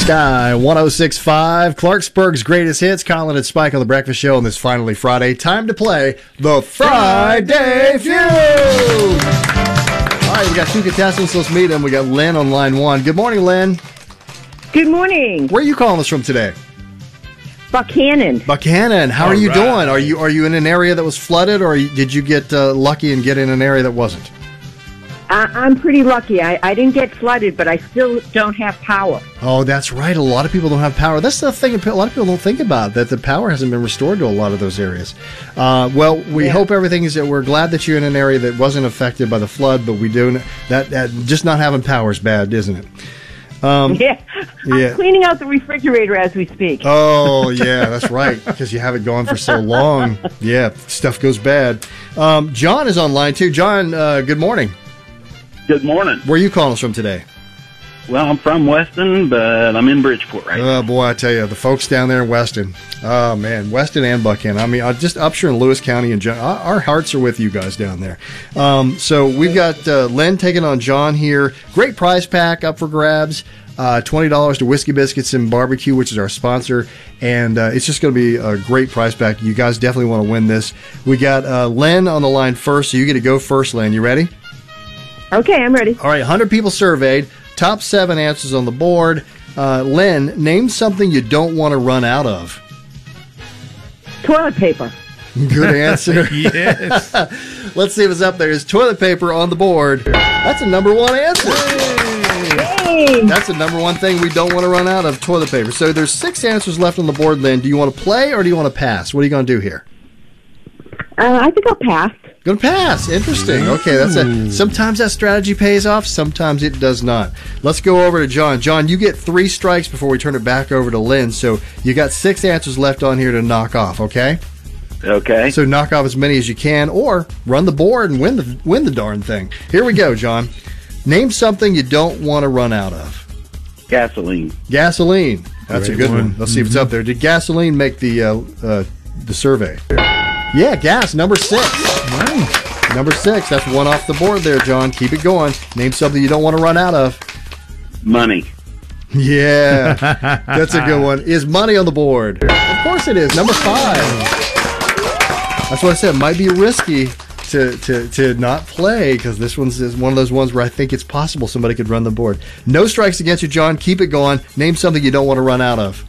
Sky 106.5, Clarksburg's greatest hits. Colin and Spike on the Breakfast Show on this finally Friday. Time to play the Friday Feud. All right, we got two contestants. Let's meet them. We got Lynn on line one. Good morning, Lynn. Good morning. Where are you calling us from today? Buchanan. Buchanan. How are you doing? Are you in an area that was flooded, or did you get lucky and get in an area that wasn't? I'm pretty lucky. I didn't get flooded, but I still don't have power. Oh, that's right. A lot of people don't have power. That's the thing a lot of people don't think about, that the power hasn't been restored to a lot of those areas. Well, we hope everything is that we're glad that you're in an area that wasn't affected by the flood, but we do that just not having power is bad, isn't it? I'm cleaning out the refrigerator as we speak. Oh, yeah, that's right, because you have it going for so long. Yeah, stuff goes bad. John is on line, too. John, good morning. Good morning. Where are you calling us from today? Well, I'm from Weston, but I'm in Bridgeport right now. Oh, boy, I tell you, the folks down there in Weston. Oh, man, Weston and Buchanan. I mean, just Upshur and Lewis County, and our hearts are with you guys down there. So we've got Lynn taking on John here. Great prize pack up for grabs. $20 to Whiskey Biscuits and Barbecue, which is our sponsor, and it's just going to be a great prize pack. You guys definitely want to win this. We got Lynn on the line first, so you get to go first, Lynn. You ready? Okay, I'm ready. All right, 100 people surveyed, top 7 answers on the board. Lynn, name something you don't want to run out of. Toilet paper. Good answer. Yes. Let's see if it's up there. Is toilet paper on the board? That's a number 1 answer. Hey. That's the number 1 thing we don't want to run out of, toilet paper. So there's 6 answers left on the board, Lynn. Do you want to play or do you want to pass? What are you going to do here? I think I'll pass. Going to pass. Interesting. Okay, sometimes that strategy pays off, sometimes it does not. Let's go over to John. John, you get 3 strikes before we turn it back over to Lynn, so you got 6 answers left on here to knock off, okay? Okay. So knock off as many as you can, or run the board and win the darn thing. Here we go, John. Name something you don't want to run out of. Gasoline. Gasoline. That's Great a good one. one. Let's see if it's up there. Did gasoline make the survey? Yeah, gas, number 6. Nice. Number 6. That's 1 off the board there, John. Keep it going. Name something you don't want to run out of. Money. Yeah, that's a good one. Is money on the board? Of course it is. Number 5. That's what I said. It might be risky to not play, because this is one of those ones where I think it's possible somebody could run the board. No strikes against you, John. Keep it going. Name something you don't want to run out of.